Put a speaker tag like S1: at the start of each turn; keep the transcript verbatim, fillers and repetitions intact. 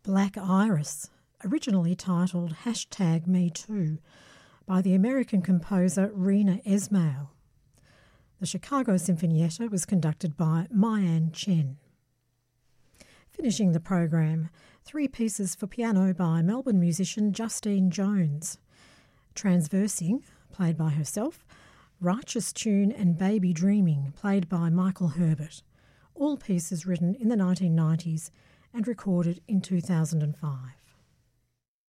S1: Black Iris, originally titled Hashtag Me Too, by the American composer Rena Esmail. The Chicago Sinfonietta was conducted by My-Ann Chen. Finishing the program, three pieces for piano by Melbourne musician Justine Jones. Transversing, played by herself, Righteous Tune and Baby Dreaming, played by Michael Herbert. All pieces written in the nineteen nineties and recorded in two thousand five.